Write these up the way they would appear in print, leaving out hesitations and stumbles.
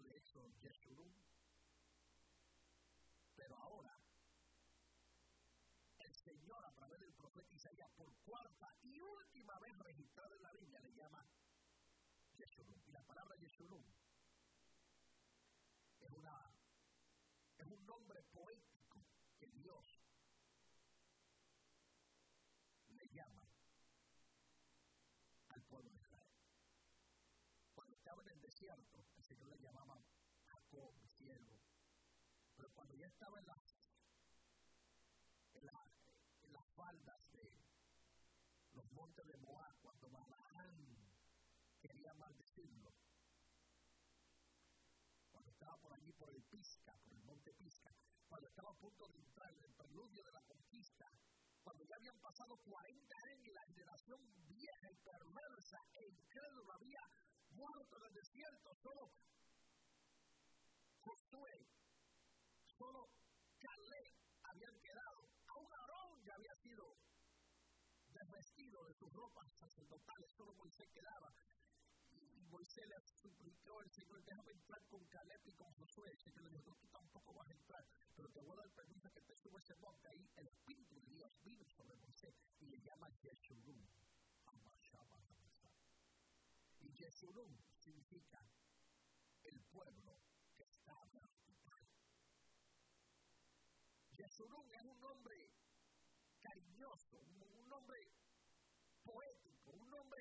de eso, Yeshurun. Pero ahora, el Señor, a través del profeta Isaías, por cuarta y última vez registrada en la Biblia, le llama Yeshurun. Y la palabra Yeshurun es un nombre poético que Dios le llama al pueblo de Israel. Cuando estaba en el desierto, el Señor le llamaba Jacob, siervo. Pero cuando ya estaba en las faldas de los montes de Moab, cuando Balaam quería maldecirlo, cuando estaba por allí, por el Pisga, por el monte Pisga, cuando estaba a punto de entrar en el preludio de la conquista, cuando ya habían pasado 40 años y la generación vieja y perversa e incrédula había muerto en el desierto, solo Josué, solo Caleb habían quedado. Aún Aarón ya había sido desvestido de sus ropas sacerdotales, solo Moisés quedaba. Y Moisés le suplicó al Señor, déjame entrar con Caleb y con Josué. El Señor le dijo, no, tú tampoco vas a entrar, pero te voy a dar permiso que te subas ese monte. Ahí el Espíritu de Dios vino sobre Moisés y le llama Yeshurun. Y Yeshurun significa el pueblo que está vertical. Yeshurun es un nombre cariñoso, un nombre poético, un nombre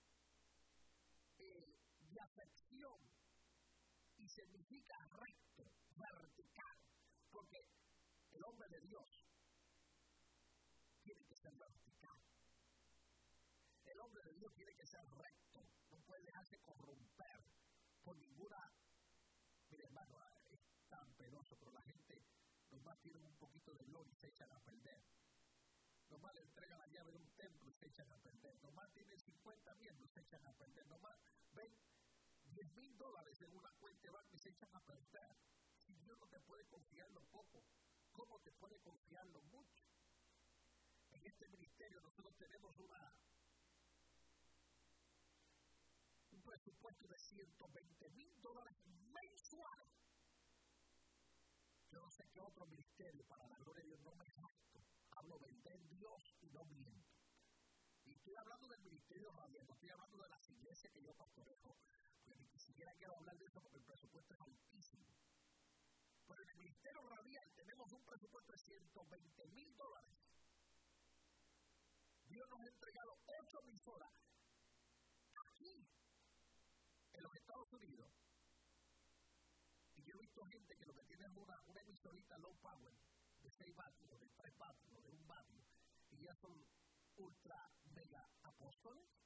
de afección, y significa recto, vertical, porque el hombre de Dios tiene que ser vertical. El hombre de Dios tiene que ser recto, no puede dejarse corromper por ninguna. Mire, hermano, es tan penoso, pero la gente nomás tiene un poquito de gloria y se echan a perder. Nomás le entregan la llave de un templo y se echan a perder. Nomás tienen 50 miembros y se echan a perder. Nomás ven $10,000 en una cuenta de banco y se echan a perder. Si Dios no te puede confiar lo poco, ¿cómo te puede confiar lo mucho? En este ministerio nosotros tenemos un presupuesto de $120,000 mensuales. Yo no sé qué otro ministerio, para la gloria de Dios, no me jacto. Hablo de Dios y no miento. Y estoy hablando del ministerio radial, no estoy hablando de las iglesias que yo pastoreo, porque ni siquiera quiero hablar de eso porque el presupuesto es altísimo. Pero en el ministerio radial tenemos un presupuesto de $120,000. Dios nos ha entregado 8 emisoras aquí, en los Estados Unidos. Y yo he visto gente que lo que tiene es una emisorita low power de 6 vatios, de 3 vatios, de 1 vatio, y ya son ultra mega apóstoles.